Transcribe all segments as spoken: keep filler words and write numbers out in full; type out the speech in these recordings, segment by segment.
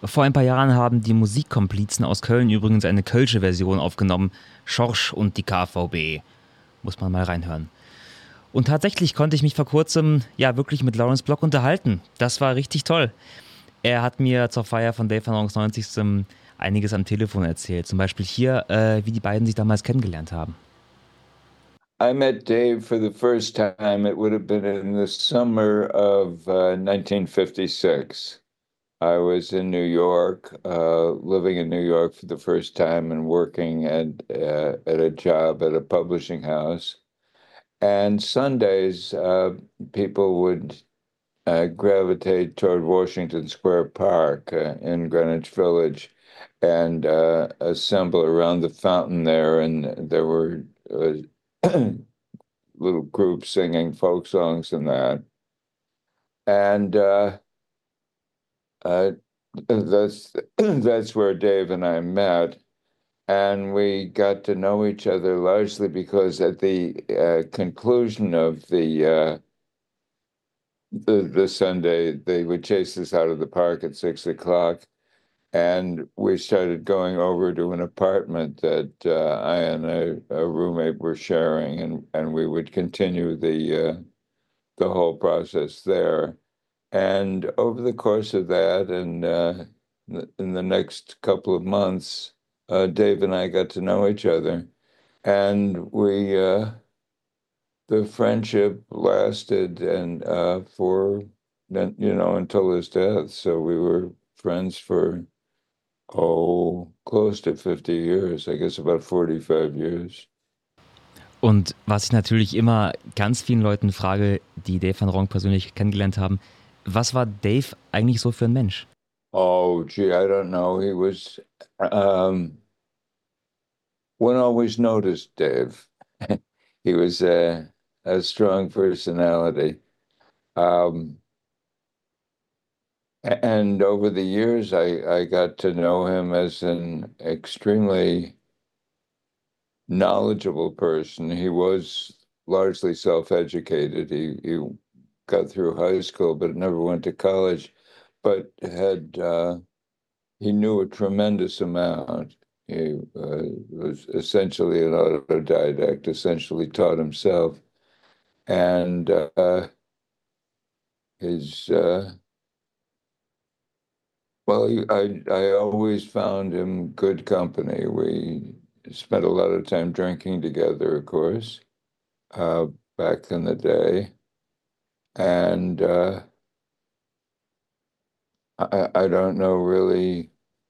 Vor ein paar Jahren haben die Musikkomplizen aus Köln übrigens eine kölsche Version aufgenommen. Schorsch und die K V B. Muss man mal reinhören. Und tatsächlich konnte ich mich vor kurzem ja wirklich mit Lawrence Block unterhalten. Das war richtig toll. Er hat mir zur Feier von Dave Van Ronks neunzigsten einiges am Telefon erzählt. Zum Beispiel hier, äh, wie die beiden sich damals kennengelernt haben. I met Dave for the first time. It would have been in the summer of uh, nineteen fifty-six. I was in New York, uh, living in New York for the first time and working at uh, at a job at a publishing house. And Sundays, uh, people would uh, gravitate toward Washington Square Park uh, in Greenwich Village and uh, assemble around the fountain there. And there were uh, little groups singing folk songs and that. And uh, uh, that's that's where Dave and I met. And we got to know each other largely because at the uh, conclusion of the uh, the the Sunday, they would chase us out of the park at six o'clock, and we started going over to an apartment that uh, I and a, a roommate were sharing, and and we would continue the uh, the whole process there. And over the course of that, and uh, in the next couple of months, uh, Dave and I got to know each other, and we uh, the friendship lasted and uh, for you know until his death. So we were friends for oh close to fifty years, I guess about forty-five years. Und was ich natürlich immer ganz vielen Leuten frage, die Dave Van Ronk persönlich kennengelernt haben, was war Dave eigentlich so für ein Mensch? Oh, gee, I don't know. He was um, one always noticed Dave. He was a, a strong personality. Um, and over the years, I, I got to know him as an extremely knowledgeable person. He was largely self-educated. He, he got through high school, but never went to college, but had uh, he knew a tremendous amount. He uh, was essentially an autodidact, essentially taught himself. And uh, his, uh, well, he, I, I always found him good company. We spent a lot of time drinking together, of course, uh, back in the day. And uh, I, I don't know really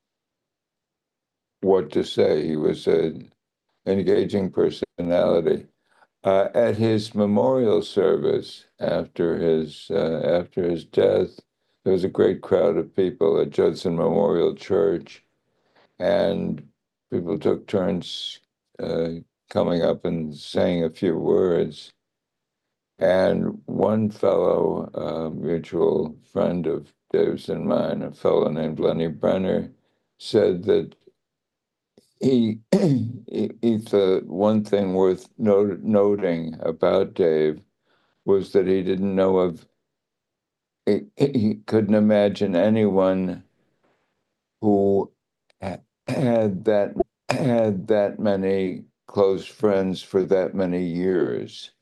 what to say. He was an engaging personality. Uh, at his memorial service after his uh, after his death, there was a great crowd of people at Judson Memorial Church, and people took turns uh, coming up and saying a few words. And one fellow, uh, mutual friend of Dave's and mine, a fellow named Lenny Brenner, said that he he, he thought one thing worth not, noting about Dave was that he didn't know of he, he couldn't imagine anyone who had that had that many close friends for that many years.